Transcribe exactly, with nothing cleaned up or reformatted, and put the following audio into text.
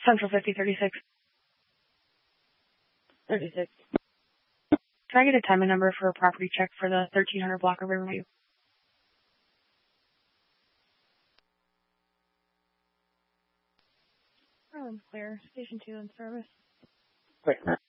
Central fifty thirty-six. thirty-six. Can I get a timing number for a property check for the thirteen hundred block of Riverview? Room clear. Station two in service. Clear.